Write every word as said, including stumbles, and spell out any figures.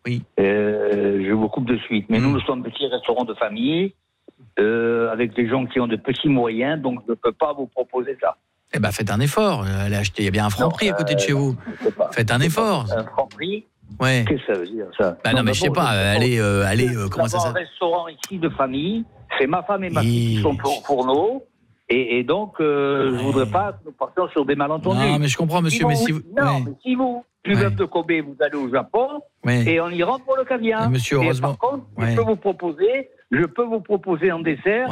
Oui. Euh, je vous coupe de suite. Mais mmh. nous, nous sommes un petit restaurant de famille, euh, avec des gens qui ont de petits moyens, donc je ne peux pas vous proposer ça. Eh bien, faites un effort. Allez acheter, il y a bien un Franprix à côté euh, de chez vous. Faites un effort. Un Franprix. Ouais. Qu'est-ce que ça veut dire, ça? Bah non, non mais je sais pas. Allez, euh, allez, euh, comment ça s'appelle? Un restaurant ici de famille. C'est ma femme et ma fille qui sont pour, pour nous. Et, et donc, euh, ouais. je voudrais pas que nous partions sur des malentendus. Non, mais je comprends, monsieur, si mais vous, si vous... Non, ouais. mais si vous, plus ouais. de Kobe, vous allez au Japon, ouais. et on y rentre pour le caviar. Et monsieur, et heureusement... par contre, ouais. je peux vous proposer, je peux vous proposer en dessert